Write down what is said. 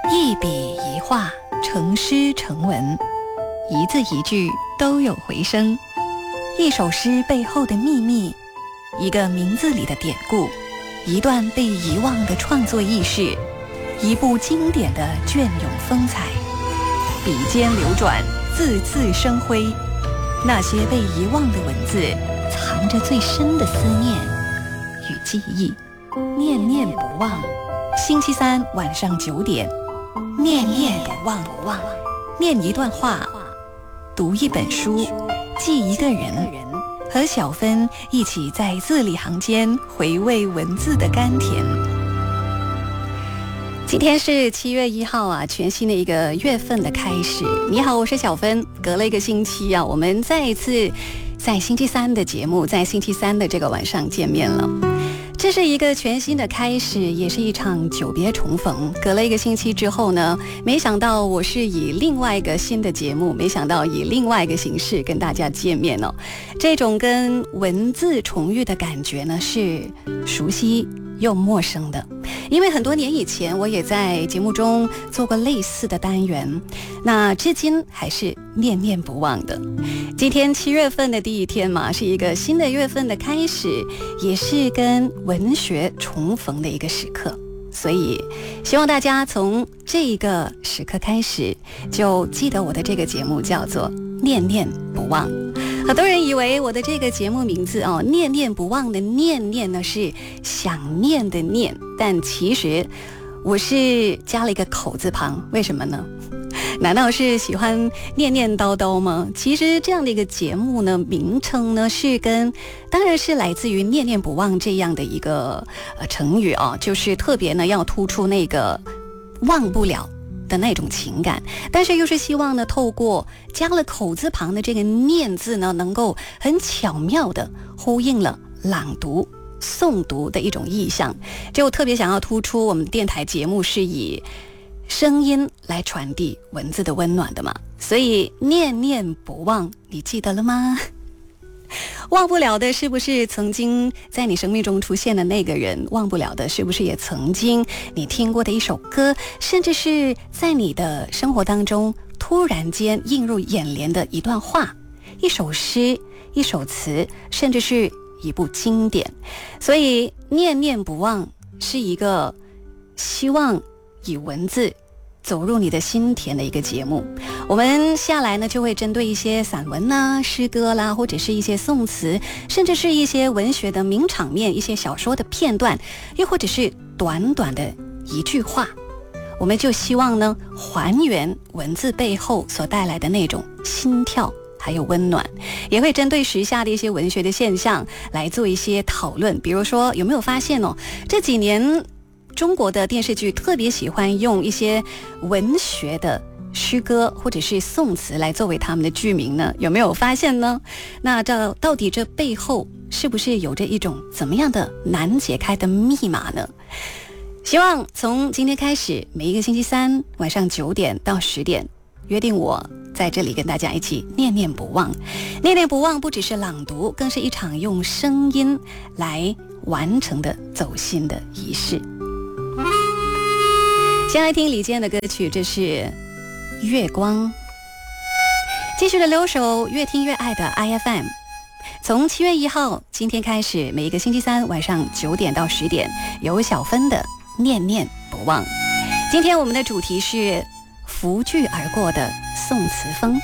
一笔一画，成诗成文，一字一句都有回声。一首诗背后的秘密，一个名字里的典故，一段被遗忘的创作轶事，一部经典的隽永风采。笔尖流转，字字生辉。那些被遗忘的文字，藏着最深的思念与记忆，念念不忘。星期三晚上9点，念念不忘，念一段话，读一本书，记一个人，和小芬一起在字里行间回味文字的甘甜。今天是7月1号啊，全新的一个月份的开始。你好，我是小芬。隔了一个星期啊，我们再一次在星期三的节目，在星期三的这个晚上见面了。这是一个全新的开始，也是一场久别重逢。隔了一个星期之后呢，没想到我是以另外一个新的节目，没想到以另外一个形式跟大家见面哦。这种跟文字重遇的感觉呢，是熟悉又陌生的。因为很多年以前我也在节目中做过类似的单元，那至今还是念念不忘的。今天7月份的第一天嘛，是一个新的月份的开始，也是跟文学重逢的一个时刻，所以希望大家从这一个时刻开始就记得我的这个节目叫做念念不忘。很多人以为我的这个节目名字念念不忘的念念呢是想念的念，但其实我是加了一个口字旁，为什么呢？难道是喜欢念念叨叨吗？其实这样的一个节目呢，名称呢当然是来自于念念不忘这样的一个成语就是特别呢要突出那个忘不了的那种情感，但是又是希望呢透过加了口字旁的这个念字呢，能够很巧妙的呼应了朗读诵读的一种意象。就特别想要突出我们电台节目是以声音来传递文字的温暖的嘛，所以念念不忘，你记得了吗？忘不了的是不是曾经在你生命中出现的那个人？忘不了的是不是也曾经你听过的一首歌，甚至是在你的生活当中突然间映入眼帘的一段话，一首诗，一首词，甚至是一部经典。所以念念不忘是一个希望以文字走入你的心田的一个节目。我们下来呢就会针对一些散文啦、诗歌啦，或者是一些宋词，甚至是一些文学的名场面，一些小说的片段，又或者是短短的一句话，我们就希望呢还原文字背后所带来的那种心跳还有温暖，也会针对时下的一些文学的现象来做一些讨论。比如说有没有发现这几年中国的电视剧特别喜欢用一些文学的诗歌或者是宋词来作为他们的剧名呢？有没有发现呢？那到底这背后是不是有着一种怎么样的难解开的密码呢？希望从今天开始，每一个星期三晚上9点到10点，约定我在这里跟大家一起念念不忘。念念不忘不只是朗读，更是一场用声音来完成的走心的仪式。先来听李健的歌曲，这是月光。继续的留守越听越爱的 IFM， 从7月1号今天开始，每一个星期三晚上9点到10点，有小芬的念念不忘。今天我们的主题是拂去而过的宋词风。